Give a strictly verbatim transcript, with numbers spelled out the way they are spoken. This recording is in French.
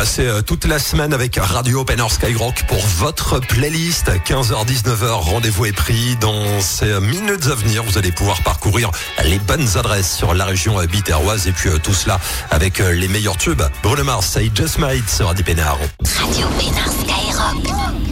passez toute la semaine avec Radio Open Air Skyrock pour votre playlist. quinze heures dix-neuf heures, rendez-vous est pris. Dans ces minutes à venir, vous allez pouvoir parcourir les bonnes adresses sur la région biterroise. Et puis tout cela avec les meilleurs tubes. Bruno Mars, I Just Might sur Radio Open Air. Radio Open Air Skyrock.